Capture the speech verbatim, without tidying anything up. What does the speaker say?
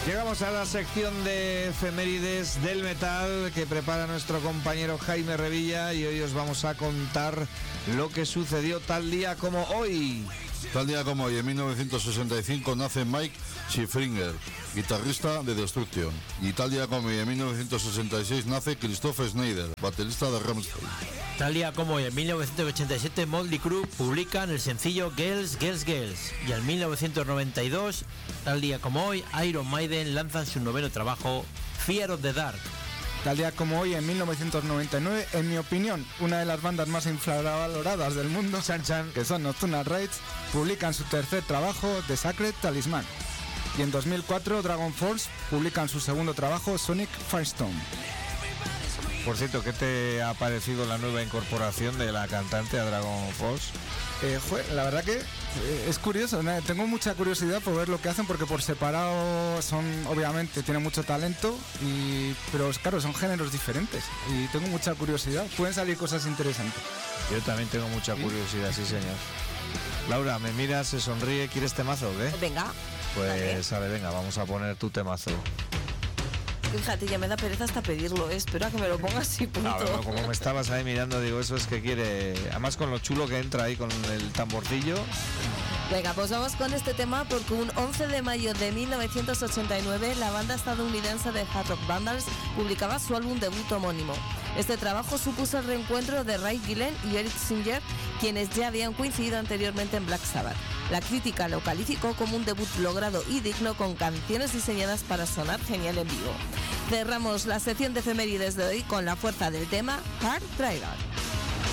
Llegamos a la sección de efemérides del metal que prepara nuestro compañero Jaime Revilla y hoy os vamos a contar lo que sucedió tal día como hoy. Tal día como hoy, en mil novecientos sesenta y cinco, nace Mike Schiffringer, guitarrista de Destruction. Y tal día como hoy, en mil novecientos sesenta y seis, nace Christoph Schneider, baterista de Rammstein. Tal día como hoy, en mil novecientos ochenta y siete, Motley Crue publican el sencillo Girls, Girls, Girls. Y en mil novecientos noventa y dos, tal día como hoy, Iron Maiden lanzan su noveno trabajo, Fear of the Dark. Tal día como hoy, en mil novecientos noventa y nueve, en mi opinión, una de las bandas más infravaloradas del mundo, Chan Chan, que son Nocturnal Rage, publican su tercer trabajo, The Sacred Talisman. Y en dos mil cuatro, Dragon Force publican su segundo trabajo, Sonic Firestorm. Por cierto, ¿qué te ha parecido la nueva incorporación de la cantante a Dragon Force? Eh, joder, la verdad que eh, es curioso, ¿no? Tengo mucha curiosidad por ver lo que hacen porque por separado son, obviamente, tienen mucho talento, y pero claro, son géneros diferentes y tengo mucha curiosidad, pueden salir cosas interesantes. Yo también tengo mucha curiosidad, sí señor. Laura, me miras, se sonríe, ¿quieres temazo o qué? Venga. Pues vale, venga, vamos a poner tu temazo. Fíjate, ya me da pereza hasta pedirlo, ¿eh? Espero a que me lo pongas y punto. No, no, como me estabas ahí mirando, digo, eso es que quiere. Además, con lo chulo que entra ahí con el tamborcillo. Venga, pues vamos con este tema porque un once de mayo de mil novecientos ochenta y nueve la banda estadounidense de Hard Rock Vandals publicaba su álbum debut homónimo. Este trabajo supuso el reencuentro de Ray Gillen y Eric Singer, quienes ya habían coincidido anteriormente en Black Sabbath. La crítica lo calificó como un debut logrado y digno, con canciones diseñadas para sonar genial en vivo. Cerramos la sección de efemérides de hoy con la fuerza del tema Hard Driver.